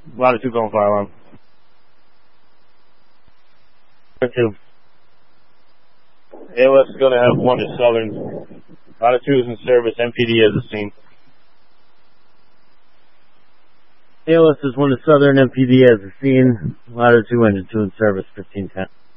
Latitude going fire alarm. Latitude. ALS is going to have 1 to Southern. Latitude is in service. MPD has the scene. ALS is 1 to Southern. MPD has the scene. Latitude engine 2 in service. 1510.